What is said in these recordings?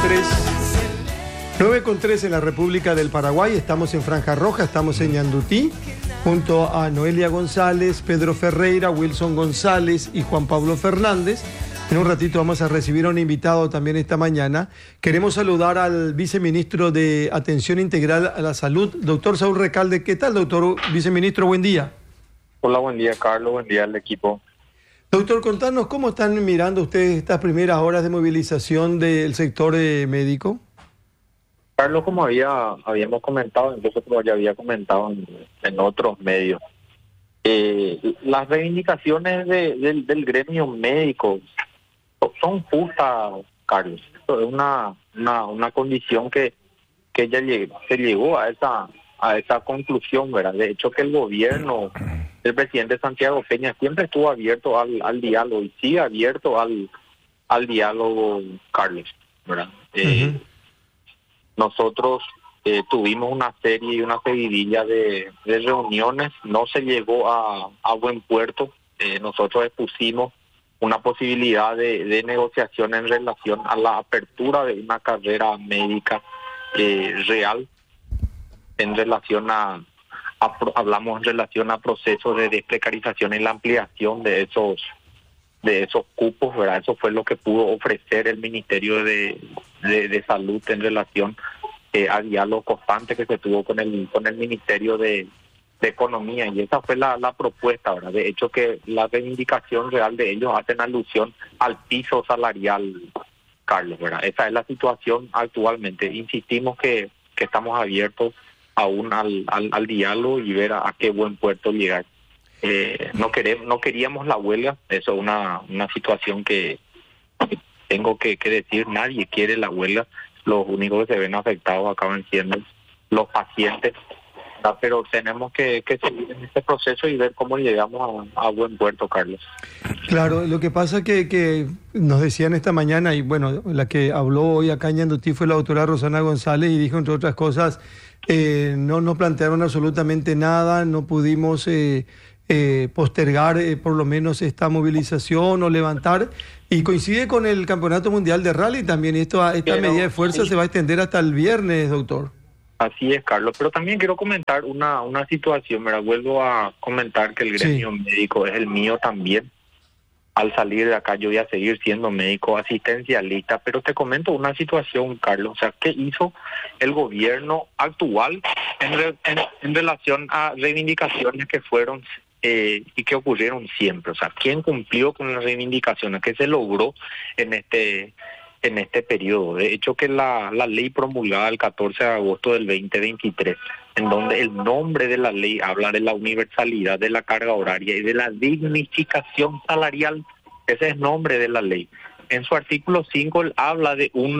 9:03 en la República del Paraguay. Estamos en Franja Roja, estamos en Ñandutí, junto a Noelia González, Pedro Ferreira, Wilson González y Juan Pablo Fernández. En un ratito vamos a recibir a un invitado también esta mañana. Queremos saludar al viceministro de Atención Integral a la Salud, doctor Saúl Recalde. ¿Qué tal, doctor viceministro? Buen día. Hola, buen día, Carlos. Buen día al equipo. Doctor, contanos cómo están mirando ustedes estas primeras horas de movilización del sector médico. Carlos, como habíamos comentado, incluso como ya había comentado en otros medios, las reivindicaciones del gremio médico son justas, Carlos. Esto es una condición que ya se llegó a esa conclusión, ¿verdad? De hecho, que el gobierno del presidente Santiago Peña siempre estuvo abierto al diálogo y sigue abierto al diálogo, Carlos, ¿verdad? Nosotros tuvimos una serie y una seguidilla de reuniones, no se llegó a buen puerto. Nosotros expusimos una posibilidad de negociación en relación a la apertura de una carrera médica real, en relación hablamos en relación a procesos de desprecarización y la ampliación de esos cupos, ¿verdad? Eso fue lo que pudo ofrecer el Ministerio de Salud en relación a diálogo constante que se tuvo con el Ministerio de Economía, y esa fue la propuesta, ¿verdad? De hecho, que la reivindicación real de ellos hacen alusión al piso salarial, Carlos, ¿verdad? Esa es la situación actualmente. Insistimos que estamos abiertos aún al diálogo y ver a qué buen puerto llegar. No queríamos la huelga, eso es una situación que tengo que decir, nadie quiere la huelga, los únicos que se ven afectados acaban siendo los pacientes, ¿verdad? Pero tenemos que seguir en este proceso y ver cómo llegamos a buen puerto, Carlos. Claro, lo que pasa que nos decían esta mañana, y bueno, la que habló hoy acá en Ñandutí fue la doctora Rosana González, y dijo, entre otras cosas, no nos plantearon absolutamente nada, no pudimos postergar por lo menos esta movilización o levantar, y coincide con el Campeonato Mundial de Rally también, y esta medida de fuerza sí se va a extender hasta el viernes, doctor. Así es, Carlos, pero también quiero comentar una situación, ¿verdad? Vuelvo a comentar que el gremio médico es el mío también. Al salir de acá yo voy a seguir siendo médico asistencialista, pero te comento una situación, Carlos, o sea, ¿qué hizo el gobierno actual en relación a reivindicaciones que fueron y que ocurrieron siempre? O sea, ¿quién cumplió con las reivindicaciones que se logró en este periodo? De hecho, que la ley promulgada el 14 de agosto del 2023, en donde el nombre de la ley habla de la universalidad de la carga horaria y de la dignificación salarial, ese es el nombre de la ley. En su artículo 5 él habla de un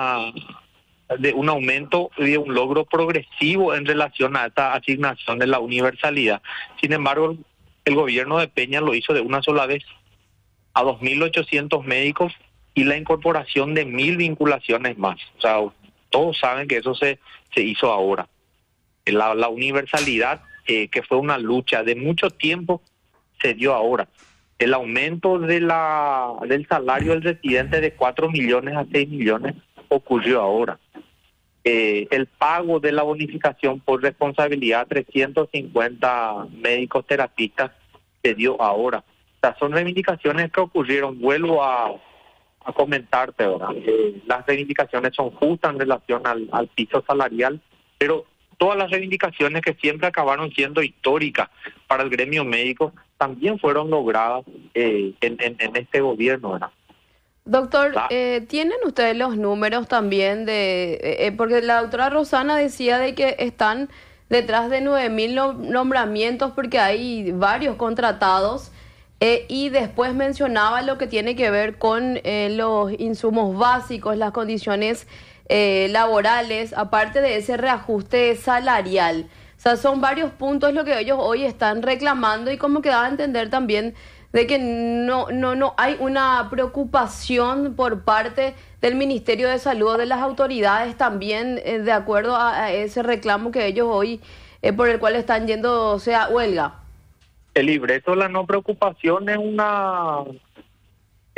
aumento y de un logro progresivo en relación a esta asignación de la universalidad. Sin embargo, el gobierno de Peña lo hizo de una sola vez, a 2.800 médicos y la incorporación de 1.000 vinculaciones más. O sea, todos saben que eso se hizo ahora. La universalidad, que fue una lucha de mucho tiempo, se dio ahora. El aumento del salario del residente de 4 millones a 6 millones ocurrió ahora. El pago de la bonificación por responsabilidad a 350 médicos terapistas se dio ahora. O sea, son reivindicaciones que ocurrieron. Vuelvo a comentarte, ¿verdad? Las reivindicaciones son justas en relación al piso salarial, pero todas las reivindicaciones que siempre acabaron siendo históricas para el gremio médico también fueron logradas en este gobierno, ¿verdad? Doctor, ¿tienen ustedes los números también porque la doctora Rosana decía de que están detrás de 9.000 nombramientos porque hay varios contratados, y después mencionaba lo que tiene que ver con los insumos básicos, las condiciones laborales, aparte de ese reajuste salarial? O sea, son varios puntos lo que ellos hoy están reclamando, y como que da a entender también de que no hay una preocupación por parte del Ministerio de Salud o de las autoridades también, de acuerdo a ese reclamo que ellos hoy, por el cual están yéndose a huelga. El libreto de la no preocupación es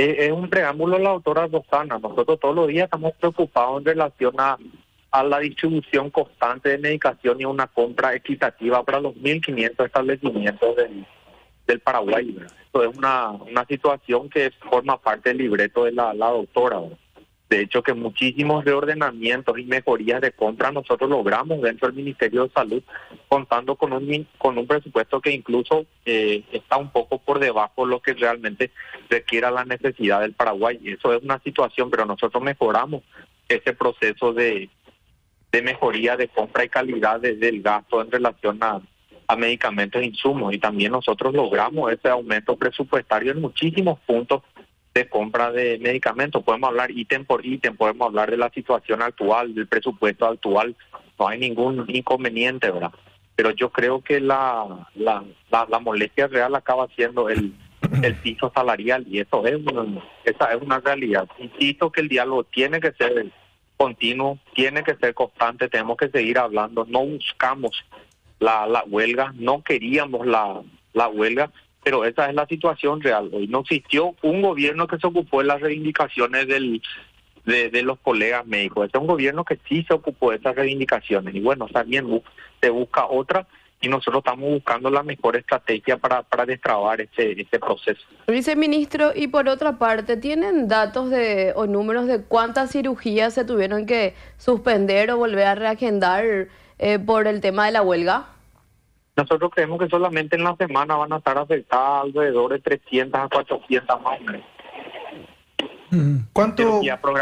Es un preámbulo la doctora Rosana. Nosotros todos los días estamos preocupados en relación a la distribución constante de medicación y una compra equitativa para los 1.500 establecimientos del Paraguay, ¿verdad? Esto es una situación que forma parte del libreto de la doctora, ¿verdad? De hecho, que muchísimos reordenamientos y mejorías de compra nosotros logramos dentro del Ministerio de Salud, contando con un presupuesto que incluso está un poco por debajo de lo que realmente requiera la necesidad del Paraguay. Eso es una situación, pero nosotros mejoramos ese proceso de mejoría de compra y calidad del gasto en relación a medicamentos e insumos, y también nosotros logramos ese aumento presupuestario en muchísimos puntos de compra de medicamentos. Podemos hablar ítem por ítem, podemos hablar de la situación actual, del presupuesto actual, no hay ningún inconveniente, ¿verdad? Pero yo creo que la molestia real acaba siendo el piso salarial, y esa es una realidad. Insisto que el diálogo tiene que ser continuo, tiene que ser constante, tenemos que seguir hablando, no buscamos la huelga, no queríamos la huelga, pero esa es la situación real. Hoy no existió un gobierno que se ocupó de las reivindicaciones de los colegas médicos. Este es un gobierno que sí se ocupó de esas reivindicaciones. Y bueno, también se busca otra, y nosotros estamos buscando la mejor estrategia para destrabar este proceso. Viceministro, y por otra parte, ¿tienen datos o números de cuántas cirugías se tuvieron que suspender o volver a reagendar por el tema de la huelga? Nosotros creemos que solamente en la semana van a estar afectadas alrededor de 300 a 400 más o menos. ¿Cuánto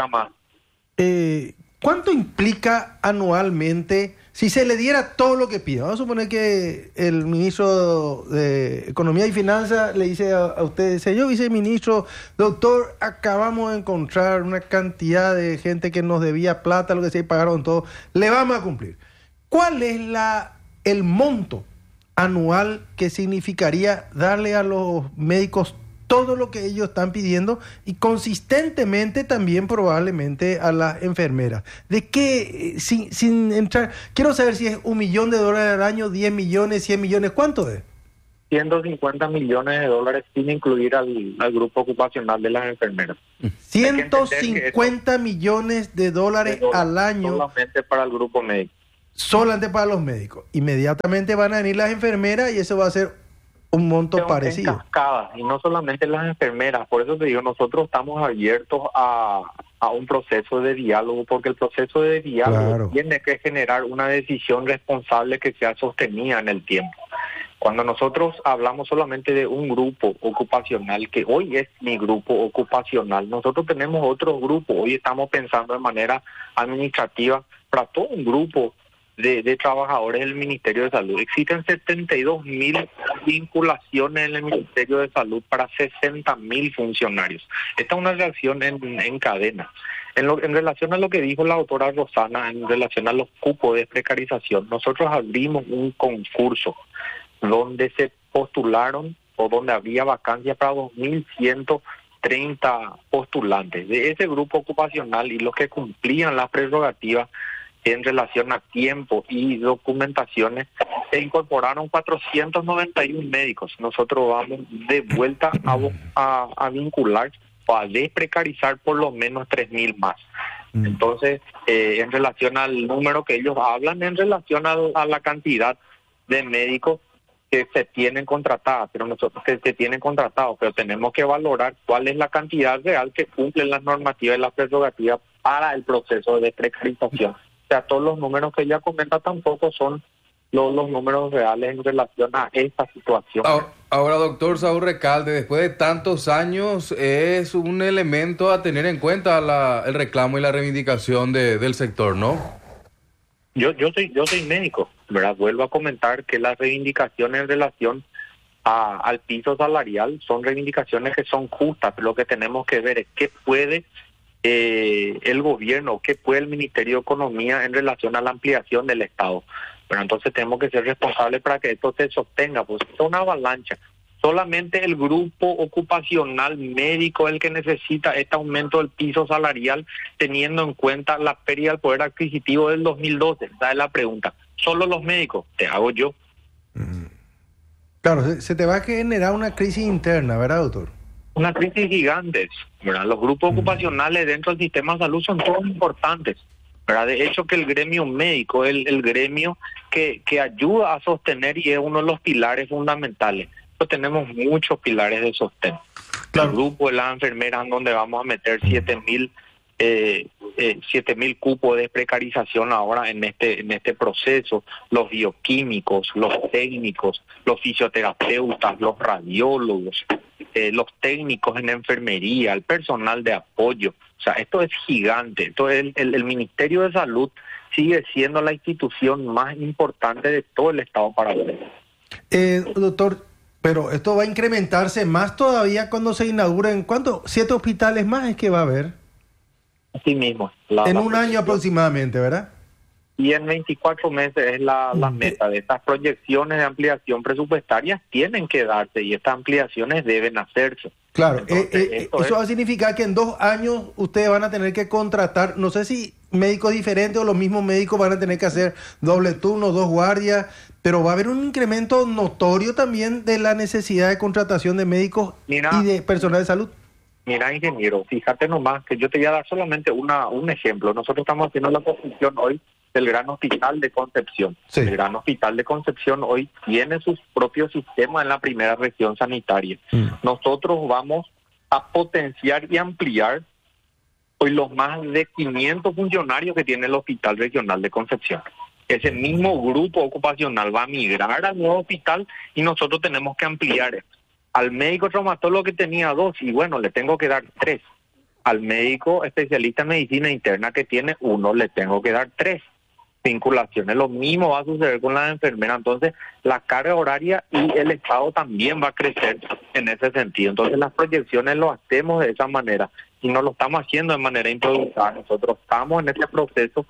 implica anualmente si se le diera todo lo que pida? Vamos a suponer que el ministro de Economía y Finanzas le dice a usted, señor viceministro, doctor, acabamos de encontrar una cantidad de gente que nos debía plata, lo que sea, y pagaron todo, le vamos a cumplir. ¿Cuál es el monto anual que significaría darle a los médicos todo lo que ellos están pidiendo, y consistentemente también probablemente a las enfermeras? ¿De qué? Sin entrar, quiero saber si es $1 millón al año, 10 millones, 100 millones, ¿cuánto es? 150 millones de dólares sin incluir al grupo ocupacional de las enfermeras. 150 millones de dólares al año. Solamente para el grupo médico. Solamente para los médicos. Inmediatamente van a venir las enfermeras y eso va a ser un monto parecido. En cascada, y no solamente las enfermeras. Por eso te digo, nosotros estamos abiertos a un proceso de diálogo, porque el proceso de diálogo tiene que generar una decisión responsable que sea sostenida en el tiempo. Cuando nosotros hablamos solamente de un grupo ocupacional, que hoy es mi grupo ocupacional, nosotros tenemos otro grupo. Hoy estamos pensando de manera administrativa para todo un grupo de trabajadores del Ministerio de Salud. Existen 72.000 vinculaciones en el Ministerio de Salud para 60.000 funcionarios. Esta es una reacción en cadena. En relación a lo que dijo la doctora Rosana, en relación a los cupos de precarización, nosotros abrimos un concurso donde se postularon, o donde había vacancias para 2.130 postulantes de ese grupo ocupacional, y los que cumplían las prerrogativas en relación a tiempo y documentaciones, se incorporaron 491 médicos. Nosotros vamos de vuelta a vincular o a desprecarizar por lo menos 3.000 más. Entonces, en relación al número que ellos hablan, en relación a la cantidad de médicos que se tienen contratados, pero tenemos que valorar cuál es la cantidad real que cumplen las normativas y las prerrogativas para el proceso de precarización. O sea, todos los números que ella comenta tampoco son los números reales en relación a esta situación. Ahora, doctor Saúl Recalde, después de tantos años, es un elemento a tener en cuenta el reclamo y la reivindicación del sector, ¿no? Yo soy médico, ¿verdad? Vuelvo a comentar que las reivindicaciones en relación al piso salarial son reivindicaciones que son justas, pero lo que tenemos que ver es qué puede el gobierno, qué puede el Ministerio de Economía en relación a la ampliación del Estado. Pero entonces tenemos que ser responsables para que esto se sostenga, pues es una avalancha. Solamente el grupo ocupacional médico es el que necesita este aumento del piso salarial, teniendo en cuenta la pérdida del poder adquisitivo del 2012. Esa es la pregunta. ¿Solo los médicos? Te hago yo. Claro, se te va a generar una crisis interna, ¿verdad, doctor? una crisis gigante, ¿verdad? Los grupos ocupacionales dentro del sistema de salud son todos importantes, ¿verdad? De hecho, que el gremio médico es el gremio que ayuda a sostener y es uno de los pilares fundamentales. Pero tenemos muchos pilares de sostén. Claro. El grupo de las enfermeras, donde vamos a meter 7.000 cupos de precarización ahora en este proceso, los bioquímicos, los técnicos, los fisioterapeutas, los radiólogos, los técnicos en enfermería, el personal de apoyo. O sea, esto es gigante. Entonces, el Ministerio de Salud sigue siendo la institución más importante de todo el Estado paraguayo. Doctor, pero esto va a incrementarse más todavía cuando se inauguren. ¿Cuántos? 7 hospitales más es que va a haber. Así mismo. En un año aproximadamente, ¿verdad? Y en 24 meses es la meta de estas proyecciones de ampliación presupuestaria tienen que darse y estas ampliaciones deben hacerse. Claro, Entonces, eso va a significar que en 2 años ustedes van a tener que contratar, no sé si médicos diferentes o los mismos médicos van a tener que hacer doble turno, 2 guardias, pero va a haber un incremento notorio también de la necesidad de contratación de médicos y de personal de salud. Mira, ingeniero, fíjate nomás que yo te voy a dar solamente un ejemplo. Nosotros estamos haciendo la construcción hoy del Gran Hospital de Concepción. Sí. El Gran Hospital de Concepción hoy tiene su propio sistema en la primera región sanitaria. Nosotros vamos a potenciar y ampliar hoy los más de 500 funcionarios que tiene el Hospital Regional de Concepción. Ese mismo grupo ocupacional va a migrar al nuevo hospital y nosotros tenemos que ampliar esto. Al médico traumatólogo que tenía 2, y bueno, le tengo que dar 3. Al médico especialista en medicina interna que tiene 1, le tengo que dar 3 vinculaciones. Lo mismo va a suceder con las enfermeras. Entonces, la carga horaria y el Estado también va a crecer en ese sentido. Entonces, las proyecciones lo hacemos de esa manera y no lo estamos haciendo de manera improvisada. Nosotros estamos en este proceso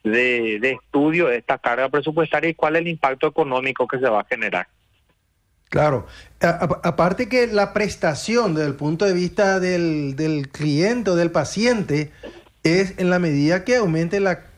de estudio de esta carga presupuestaria y cuál es el impacto económico que se va a generar. Claro, aparte que la prestación desde el punto de vista del cliente o del paciente es en la medida que aumente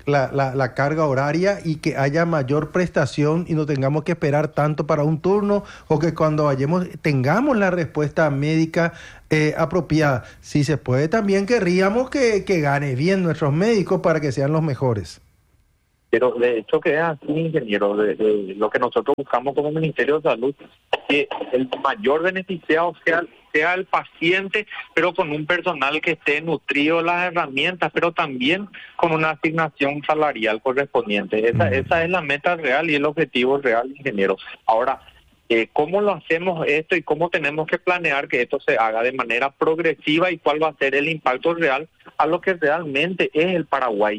la carga horaria y que haya mayor prestación y no tengamos que esperar tanto para un turno o que cuando vayamos tengamos la respuesta médica apropiada. Si se puede, también querríamos que gane bien nuestros médicos para que sean los mejores. Pero de hecho que es así, ingeniero, de lo que nosotros buscamos como Ministerio de Salud, que el mayor beneficiado sea el paciente, pero con un personal que esté nutrido de las herramientas, pero también con una asignación salarial correspondiente. Esa es la meta real y el objetivo real, ingeniero. Ahora, ¿cómo lo hacemos esto y cómo tenemos que planear que esto se haga de manera progresiva y cuál va a ser el impacto real a lo que realmente es el Paraguay?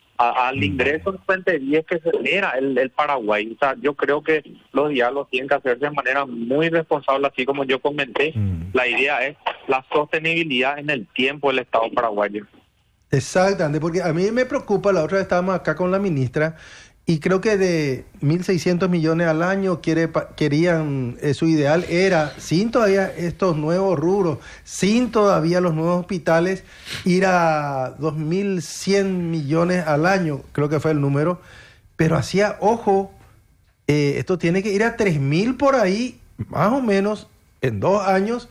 Al ingreso en Fuente 10 que genera el Paraguay. O sea, yo creo que los diálogos tienen que hacerse de manera muy responsable, así como yo comenté. La idea es la sostenibilidad en el tiempo del Estado paraguayo. Exactamente, porque a mí me preocupa, la otra vez estábamos acá con la ministra y creo que de 1.600 millones al año querían, su ideal era, sin todavía estos nuevos rubros, sin todavía los nuevos hospitales, ir a 2.100 millones al año, creo que fue el número, pero hacía, ojo, esto tiene que ir a 3.000 por ahí, más o menos, en 2 años,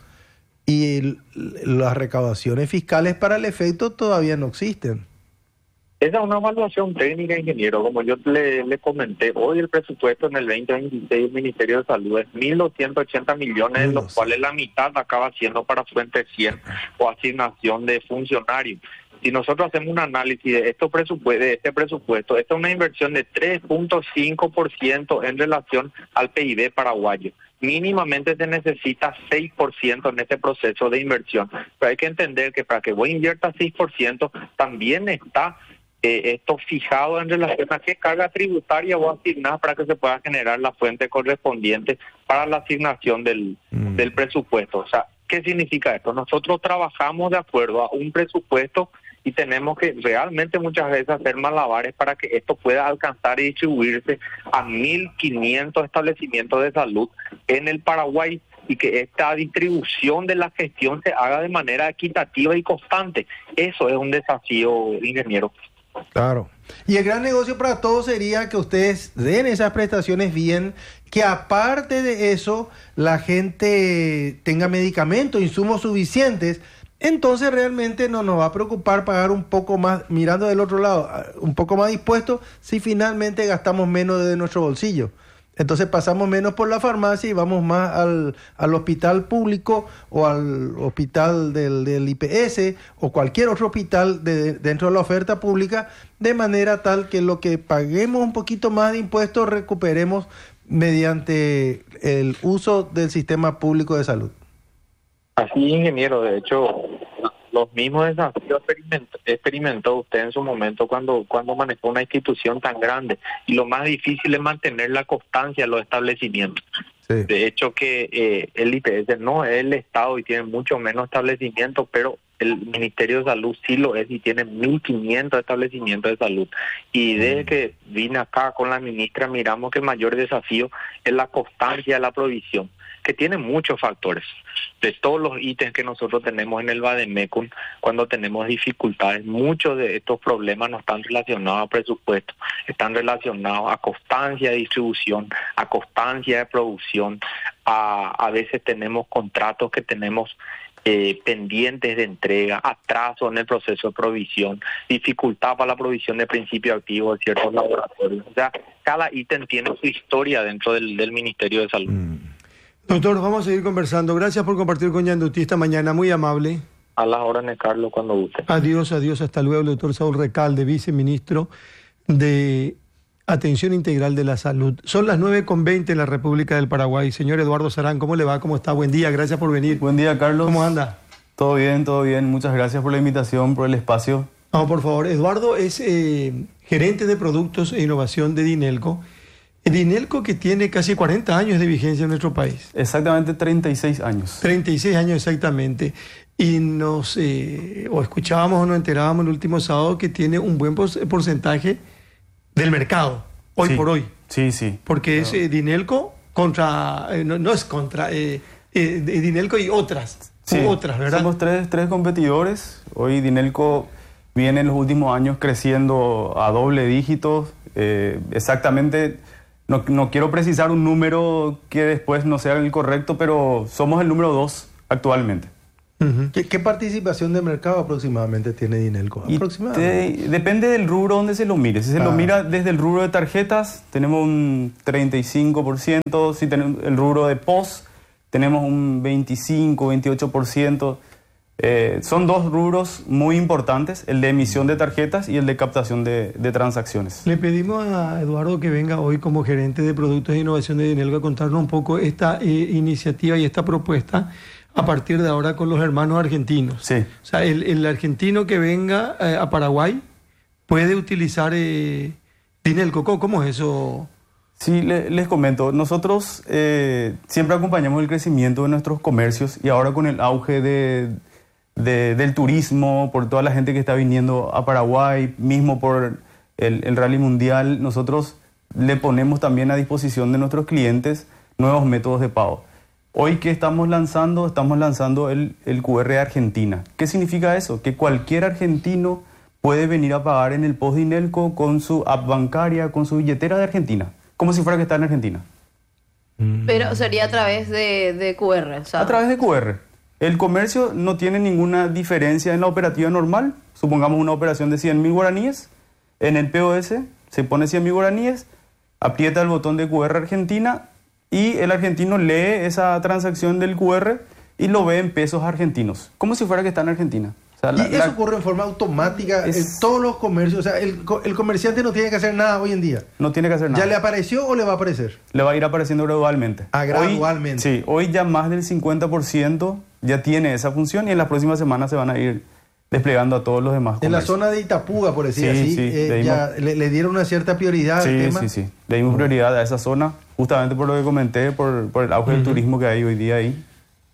y las recaudaciones fiscales para el efecto todavía no existen. Esa es una evaluación técnica, ingeniero. Como yo le comenté, hoy el presupuesto en el 2026 del Ministerio de Salud es 1.280 millones, de los cuales la mitad acaba siendo para Fuente 100 o asignación de funcionarios. Si nosotros hacemos un análisis de este presupuesto, esta es una inversión de 3.5% en relación al PIB paraguayo. Mínimamente se necesita 6% en este proceso de inversión. Pero hay que entender que para que vos inviertas 6%, también está esto fijado en relación a qué carga tributaria vos asignás para que se pueda generar la fuente correspondiente para la asignación del presupuesto. O sea, ¿qué significa esto? Nosotros trabajamos de acuerdo a un presupuesto y tenemos que realmente muchas veces hacer malabares para que esto pueda alcanzar y distribuirse a 1.500 establecimientos de salud en el Paraguay y que esta distribución de la gestión se haga de manera equitativa y constante. Eso es un desafío, ingeniero. Claro. Y el gran negocio para todos sería que ustedes den esas prestaciones bien, que aparte de eso la gente tenga medicamentos, insumos suficientes, entonces realmente no nos va a preocupar pagar un poco más, mirando del otro lado, un poco más dispuesto si finalmente gastamos menos de nuestro bolsillo. Entonces pasamos menos por la farmacia y vamos más al hospital público o al hospital del IPS o cualquier otro hospital dentro de la oferta pública, de manera tal que lo que paguemos un poquito más de impuestos recuperemos mediante el uso del sistema público de salud. Así, ingeniero, de hecho, los mismos desafíos experimentó usted en su momento cuando manejó una institución tan grande, y lo más difícil es mantener la constancia en los establecimientos. Sí. De hecho que el IPS no es el Estado y tiene mucho menos establecimientos, pero el Ministerio de Salud sí lo es y tiene 1.500 establecimientos de salud. Y desde que vine acá con la ministra miramos que el mayor desafío es la constancia de la provisión, que tiene muchos factores. De todos los ítems que nosotros tenemos en el Vademecum, cuando tenemos dificultades, muchos de estos problemas no están relacionados a presupuesto, están relacionados a constancia de distribución, a constancia de producción. A veces tenemos contratos que tenemos pendientes de entrega, atraso en el proceso de provisión, dificultad para la provisión de principios activos de ciertos laboratorios. O sea, cada ítem tiene su historia dentro del Ministerio de Salud. Doctor, vamos a seguir conversando. Gracias por compartir con Yanduti esta mañana, muy amable. A las órdenes, Carlos, cuando guste. Adiós, hasta luego, el doctor Saúl Recalde, viceministro de Atención Integral de la Salud. Son las 9:20 en la República del Paraguay. Señor Eduardo Sarán, ¿cómo le va? ¿Cómo está? Buen día, gracias por venir. Buen día, Carlos. ¿Cómo anda? Todo bien, todo bien. Muchas gracias por la invitación, por el espacio. No, por favor. Eduardo es gerente de productos e innovación de Dinelco. Dinelco, que tiene casi 40 años de vigencia en nuestro país. Exactamente 36 años. 36 años exactamente. Y o escuchábamos o nos enterábamos el último sábado que tiene un buen porcentaje del mercado, hoy por hoy. Sí, sí. Porque es Dinelco contra, no es contra, Dinelco y otras, sí, otras, ¿verdad? Somos tres competidores. Hoy Dinelco viene en los últimos años creciendo a doble dígito. Exactamente, no quiero precisar un número que después no sea el correcto, pero somos el número 2 actualmente. Uh-huh. ¿Qué participación de mercado aproximadamente tiene Dinelco? Depende del rubro donde se lo mire. Si se lo mira desde el rubro de tarjetas, tenemos un 35%. Si tenemos el rubro de POS, tenemos un 25, 28%. Son dos rubros muy importantes, el de emisión de tarjetas y el de captación de transacciones. Le pedimos a Eduardo que venga hoy como gerente de productos e innovación de Dinelco a contarnos un poco esta iniciativa y esta propuesta a partir de ahora con los hermanos argentinos. Sí. O sea, el argentino que venga a Paraguay puede utilizar Dinelco. ¿Cómo es eso? Sí, les comento. Nosotros siempre acompañamos el crecimiento de nuestros comercios y ahora con el auge del turismo, por toda la gente que está viniendo a Paraguay, mismo por el Rally Mundial, nosotros le ponemos también a disposición de nuestros clientes nuevos métodos de pago. Hoy que estamos lanzando el QR de Argentina. ¿Qué significa eso? Que cualquier argentino puede venir a pagar en el POS Dinelco con su app bancaria, con su billetera de Argentina, como si fuera que está en Argentina. Pero sería a través de QR, ¿sabes? A través de QR. El comercio no tiene ninguna diferencia en la operativa normal. Supongamos una operación de 100.000 guaraníes. En el POS se pone 100.000 guaraníes, aprieta el botón de QR Argentina y el argentino lee esa transacción del QR y lo ve en pesos argentinos, como si fuera que está en Argentina. O sea, y eso ocurre en forma automática en todos los comercios. O sea, el comerciante no tiene que hacer nada hoy en día. No tiene que hacer nada. ¿Ya le apareció o le va a aparecer? Le va a ir apareciendo gradualmente. Gradualmente. Hoy, sí, hoy ya más del 50% ya tiene esa función y en las próximas semanas se van a ir desplegando a todos los demás comercios. En la zona de Itapuga, por decir así, ya le dieron una cierta prioridad al tema. Sí. Le dimos prioridad a esa zona, justamente por lo que comenté, por el auge del turismo que hay hoy día ahí.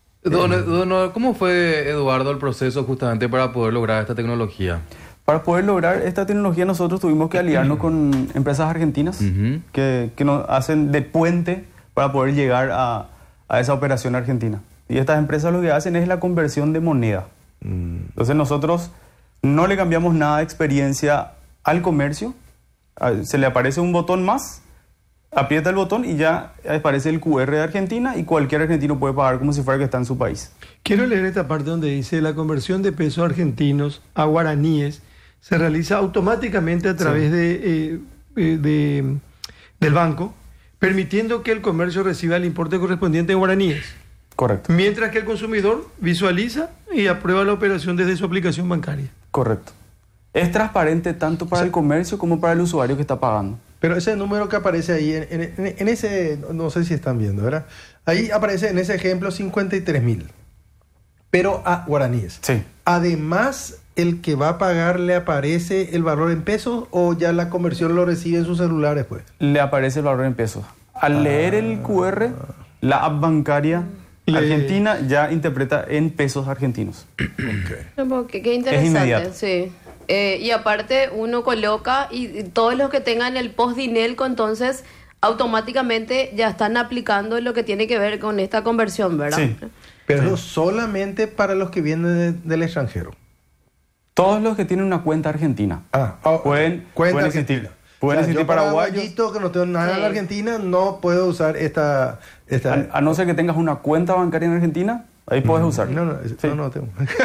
¿Cómo fue, Eduardo, el proceso justamente para poder lograr esta tecnología? Para poder lograr esta tecnología nosotros tuvimos que aliarnos con empresas argentinas que nos hacen de puente para poder llegar a esa operación argentina. Y estas empresas lo que hacen es la conversión de moneda. Entonces nosotros no le cambiamos nada de experiencia al comercio. Se le aparece un botón más Aprieta el botón y ya aparece el QR de Argentina y cualquier argentino puede pagar como si fuera que está en su país. Quiero leer esta parte donde dice: la conversión de pesos argentinos a guaraníes se realiza automáticamente a través del banco, permitiendo que el comercio reciba el importe correspondiente en guaraníes. Correcto. Mientras que el consumidor visualiza y aprueba la operación desde su aplicación bancaria. Correcto. Es transparente tanto para el comercio como para el usuario que está pagando. Pero ese número que aparece ahí, en ese, no sé si están viendo, ¿verdad? Ahí aparece en ese ejemplo 53.000. Pero a guaraníes. Sí. Además, el que va a pagar, ¿le aparece el valor en pesos o ya la conversión lo recibe en su celular después? Le aparece el valor en pesos. Al leer el QR, la app bancaria argentina ya interpreta en pesos argentinos. Qué interesante, es inmediato. sí. Y aparte uno coloca y todos los que tengan el post Dinelco, entonces automáticamente ya están aplicando lo que tiene que ver con esta conversión, ¿verdad? Sí. Pero solamente para los que vienen del extranjero. Todos los que tienen una cuenta argentina pueden existir. Pueden existir paraguayos. Yo que no tengo nada en la Argentina, no puedo usar esta... A no ser que tengas una cuenta bancaria en Argentina, ahí puedes usar. No tengo.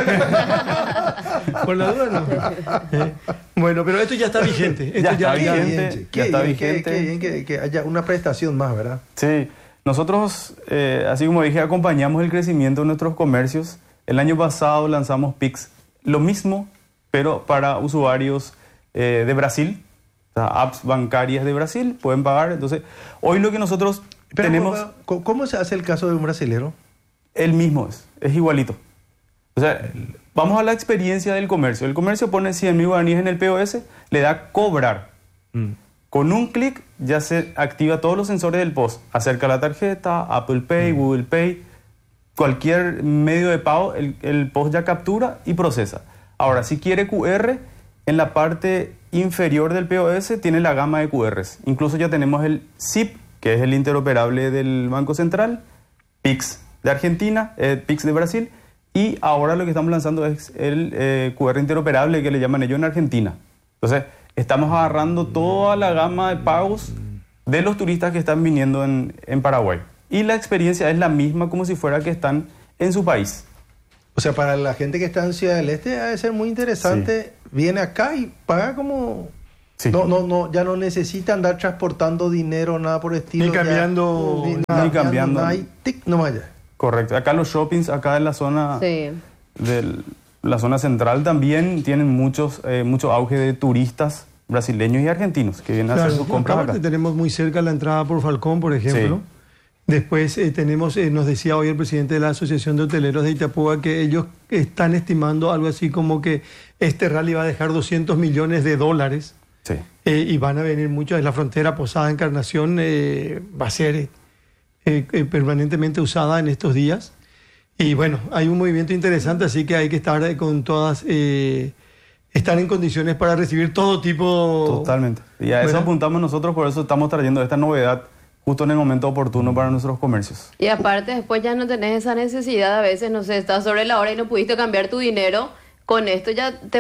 Por la duda no. Bueno, pero esto ya está vigente. Esto Ya está vigente. Qué bien que haya una prestación más, ¿verdad? Sí. Nosotros, así como dije, acompañamos el crecimiento de nuestros comercios. El año pasado lanzamos Pix, lo mismo, pero para usuarios de Brasil. O sea, apps bancarias de Brasil pueden pagar. Entonces, hoy lo que nosotros tenemos... ¿Cómo se hace el caso de un brasilero? El mismo es igualito. O sea, vamos a la experiencia del comercio. El comercio pone 100.000 guaraníes en el POS, le da cobrar. Con un clic ya se activa todos los sensores del POS. Acerca la tarjeta, Apple Pay, Google Pay, cualquier medio de pago, el POS ya captura y procesa. Ahora, si quiere QR, en la parte inferior del POS tiene la gama de QRs. Incluso ya tenemos el SIP, que es el interoperable del Banco Central, Pix de Argentina, Pix de Brasil, y ahora lo que estamos lanzando es el QR interoperable que le llaman ellos en Argentina. Entonces, estamos agarrando toda la gama de pagos de los turistas que están viniendo en Paraguay. Y la experiencia es la misma como si fuera que están en su país. O sea, para la gente que está en Ciudad del Este, ha de ser muy interesante. Sí. Viene acá y paga como... Sí. Ya no necesita andar transportando dinero, nada por el estilo. Ni cambiando. Ni cambiando. No hay tic, no vaya. Correcto. Acá los shoppings, acá en la zona... Sí. La zona central también tienen mucho auge de turistas brasileños y argentinos que vienen a hacer sus compras acá. Tenemos muy cerca la entrada por Falcón, por ejemplo. Sí. Después tenemos, nos decía hoy el presidente de la Asociación de Hoteleros de Itapúa que ellos están estimando algo así como que este rally va a dejar $200 millones. Sí. Y van a venir muchos. La frontera Posada Encarnación va a ser permanentemente usada en estos días. Y bueno, hay un movimiento interesante, así que hay que estar con todas... estar en condiciones para recibir todo tipo... Totalmente. Y a eso apuntamos nosotros, por eso estamos trayendo esta novedad justo en el momento oportuno para nuestros comercios. Y aparte después ya no tenés esa necesidad, a veces, no sé, estás sobre la hora y no pudiste cambiar tu dinero, con esto ya te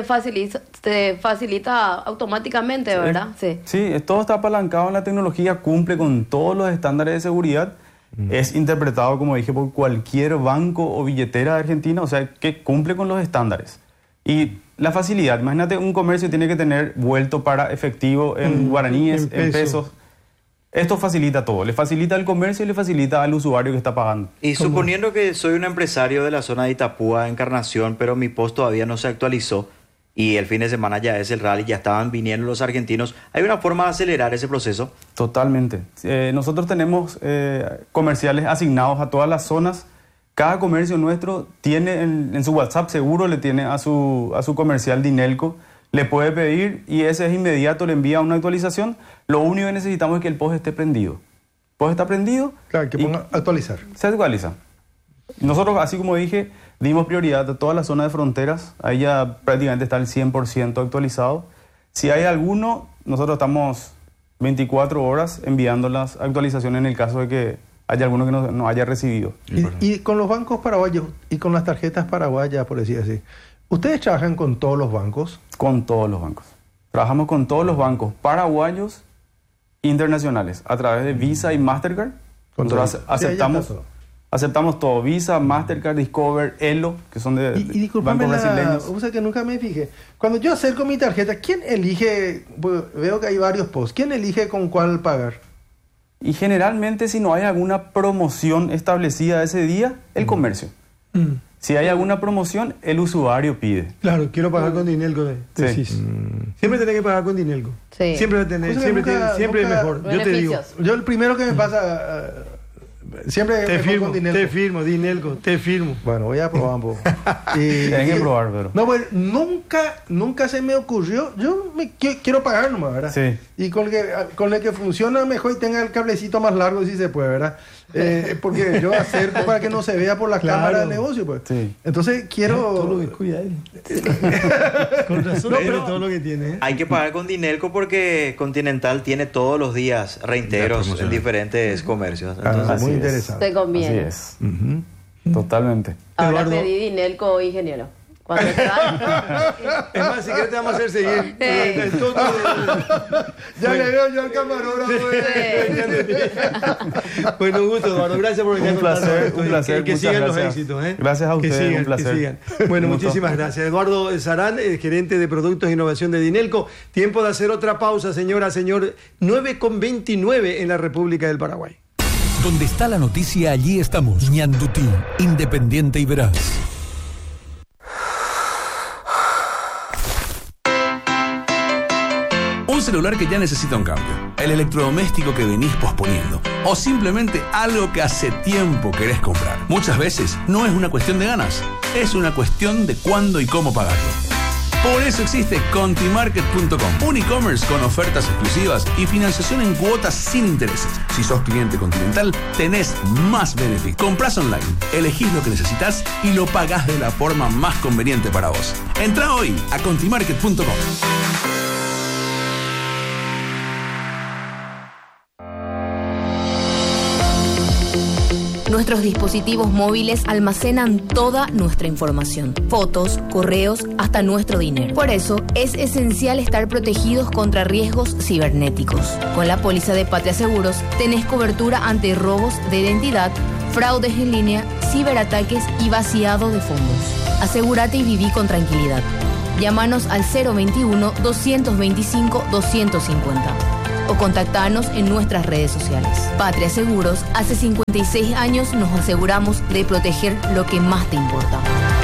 facilita automáticamente, ¿verdad? Sí, todo está apalancado en la tecnología, cumple con todos los estándares de seguridad, es interpretado, como dije, por cualquier banco o billetera de Argentina, o sea, que cumple con los estándares. Y la facilidad, imagínate, un comercio tiene que tener vuelto para efectivo en guaraníes, en pesos. Esto facilita todo, le facilita al comercio y le facilita al usuario que está pagando. Y suponiendo que soy un empresario de la zona de Itapúa, Encarnación, pero mi post todavía no se actualizó y el fin de semana ya es el rally, ya estaban viniendo los argentinos, ¿hay una forma de acelerar ese proceso? Totalmente. Nosotros tenemos comerciales asignados a todas las zonas. Cada comercio nuestro tiene en su WhatsApp, seguro le tiene a su comercial Dinelco. Le puede pedir y ese es inmediato, le envía una actualización. Lo único que necesitamos es que el post esté prendido. El post está prendido. Claro, que ponga actualizar. Se actualiza. Nosotros, así como dije, dimos prioridad a toda la zona de fronteras. Ahí ya prácticamente está el 100% actualizado. Si hay alguno, nosotros estamos 24 horas enviando las actualizaciones en el caso de que haya alguno que no haya recibido. Y con los bancos paraguayos y con las tarjetas paraguayas, por decir así, ¿ustedes trabajan con todos los bancos? Con todos los bancos. Trabajamos con todos los bancos paraguayos internacionales a través de Visa y Mastercard. Nosotros aceptamos todo, Visa, Mastercard, Discover, Elo, que son de disculpame bancos brasileños. Usa que nunca me fijé. Cuando yo acerco mi tarjeta, ¿quién elige? Pues veo que hay varios posts. ¿Quién elige con cuál pagar? Y generalmente si no hay alguna promoción establecida ese día, el comercio. Si hay alguna promoción, el usuario pide. Claro, quiero pagar con Dinelco. Decís. Siempre tenés que pagar con Dinelco. Sí. Siempre va a tener, siempre es mejor. Yo te digo. Yo el primero que me pasa, siempre Te firmo, con Dinelco. Dinelco, te firmo. Bueno, voy a probar un poco. Tienen que probar, pero... No, pues nunca se me ocurrió. Quiero pagar nomás, ¿verdad? Sí. Y con el que funciona mejor y tenga el cablecito más largo, si se puede, ¿verdad? Porque yo acerco para que no se vea por la cámara del negocio, pues. Sí. Entonces quiero... Todo lo que cuida él. Con razón, pero todo lo que tiene. Hay que pagar con Dinelco porque Continental tiene todos los días reintegros en diferentes comercios. Entonces, muy interesante. Te conviene. Así es. Totalmente. Ahora Eduardo. pedí Dinelco, ingeniero. Cuando Es más, si quieres te vamos a hacer seguir. Ya le veo yo al camarógrafo. Bueno, un gusto, Eduardo. Gracias por venir. Un placer, un placer. Que Muchas sigan los gracias. éxitos. Gracias a ustedes, que sigan, un placer. que sigan. Bueno, Un gusto. muchísimas gracias. Eduardo Sarán, gerente de Productos e Innovación de Dinelco. Tiempo de hacer otra pausa, señora, señor. 9:29 en la República del Paraguay. Donde está la noticia, allí estamos. Ñandutí, independiente y veraz. Un celular que ya necesita un cambio, el electrodoméstico que venís posponiendo o simplemente algo que hace tiempo querés comprar. Muchas veces no es una cuestión de ganas, es una cuestión de cuándo y cómo pagarlo. Por eso existe Contimarket.com, un e-commerce con ofertas exclusivas y financiación en cuotas sin intereses. Si sos cliente Continental, tenés más beneficios. Comprás online, elegís lo que necesitas y lo pagás de la forma más conveniente para vos. Entrá hoy a Contimarket.com. Nuestros dispositivos móviles almacenan toda nuestra información, fotos, correos, hasta nuestro dinero. Por eso, es esencial estar protegidos contra riesgos cibernéticos. Con la póliza de Patria Seguros, tenés cobertura ante robos de identidad, fraudes en línea, ciberataques y vaciado de fondos. Asegúrate y viví con tranquilidad. Llámanos al 021-225-250. O contactarnos en nuestras redes sociales. Patria Seguros, hace 56 años nos aseguramos de proteger lo que más te importa.